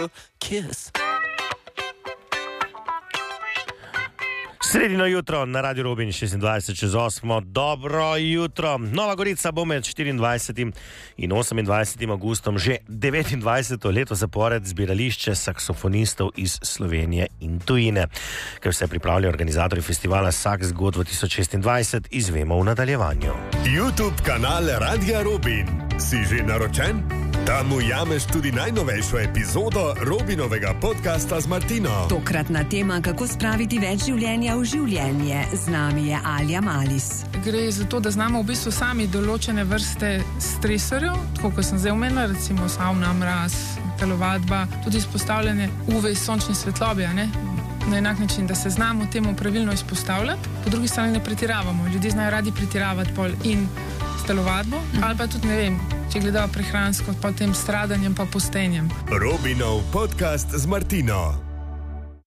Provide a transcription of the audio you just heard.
a kiss. Sredino jutro na Radio Robin 26:08. Dobro jutro. Nova Gorica bo med 24. in 28. augustom že 29. leto zapored zbirališče saksofonistov iz Slovenije in tujine. Ker vse pripravljajo organizatorji festivala Sax Go 2026, izvemo v nadaljevanju. YouTube kanal Radia Robin. Si že naročen? Tam ujameš tudi najnovejšo epizodo Robinovega podcasta z Martino. Tokratna tema, kako spraviti več življenja v življenje. Z nami je Alja Malis. Gre za to, da znamo v bistvu sami določene vrste stresorjev, tako kot sem zdaj omenila, recimo savna, mraz, telovadba, tudi izpostavljanje UV sončne svetlobe, ne? Na enak način, da se znamo temu pravilno izpostavljati, po drugi strani ne pretiravamo. Ljudje znajo radi pretiravati pol in s telovadbo, ali pa tudi, ne vem, če gledajo prehransko, pa tem stradanjem, pa postenjem. Robinov podcast z Martino.